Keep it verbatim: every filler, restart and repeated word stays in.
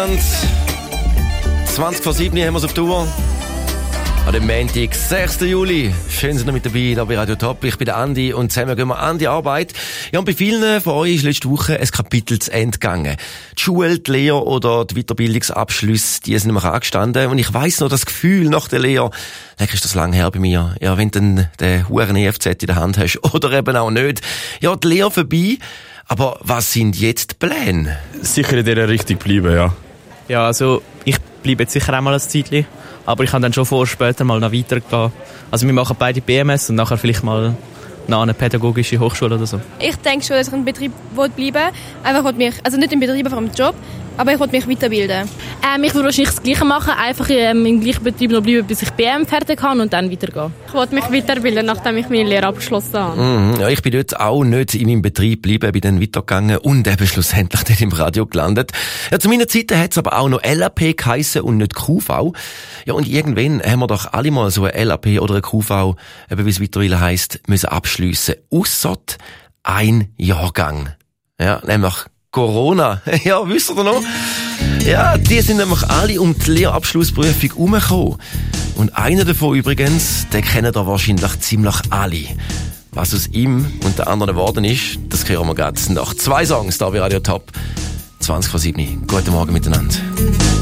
zwanzig vor sieben haben wir es auf Tour. An dem Montag, sechsten Juli. Schön, sind ihr mit dabei, da bei Radio Top. Ich bin der Andi und zusammen gehen wir an die Arbeit. Ja, und bei vielen von euch ist letzte Woche ein Kapitel zu Ende gegangen. Die Schule, die Lehre oder die Weiterbildungsabschlüsse, die sind nämlich angestanden. Und ich weiss noch, das Gefühl nach der Lehre, leck ist das lang her bei mir. Ja, wenn du dann den huren E F Z in der Hand hast oder eben auch nicht. Ja, die Lehre vorbei. Aber was sind jetzt die Pläne? Sicher in dieser Richtung bleiben, ja. Ja, also ich bleibe jetzt sicher einmal ein Zeitchen. Aber ich habe dann schon vor, später mal noch weitergehen. Also wir machen beide B M S und nachher vielleicht mal noch eine pädagogische Hochschule oder so. Ich denke schon, dass ich im Betrieb bleiben will. Einfach will mich, also nicht im Betrieb, aber im Job. Aber ich will mich weiterbilden. Ähm, ich würde wahrscheinlich das Gleiche machen, einfach ähm, im gleichen Betrieb noch bleiben, bis ich B M fertig habe und dann weitergehen. Ich will mich weiterbilden, nachdem ich meine Lehre abgeschlossen habe. Mhm, ja, ich bin dort auch nicht in meinem Betrieb geblieben, bin dann weitergegangen und eben schlussendlich dann im Radio gelandet. Ja, zu meiner Zeit hat es aber auch noch L A P geheissen und nicht Q V. Ja, und irgendwann haben wir doch alle mal so eine L A P oder eine Q V, eben wie es mittlerweile heisst, müssen abschliessen. Ausser ein Jahrgang. Ja, nämlich Corona. Ja, wisst ihr noch? Ja, die sind nämlich alle um die Lehrabschlussprüfung herumgekommen. Und einer davon übrigens, den kennen da wahrscheinlich ziemlich alle. Was aus ihm und der anderen geworden ist, das hören wir gerade nach zwei Songs da bei Radio Top. zwanzig vor sieben. Guten Morgen miteinander.